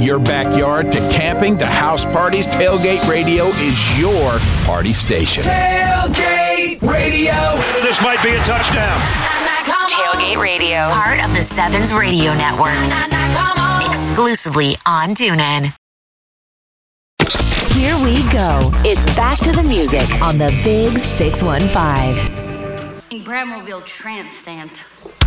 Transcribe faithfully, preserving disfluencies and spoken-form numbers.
your backyard to camping to house parties, Tailgate Radio is your party station. Tailgate Radio. This might be a touchdown. Tailgate Radio, part of the Sevens Radio Network. Exclusively on TuneIn. Here we go. It's back to the music on the Big six one five. Bramwellville Trance Stand.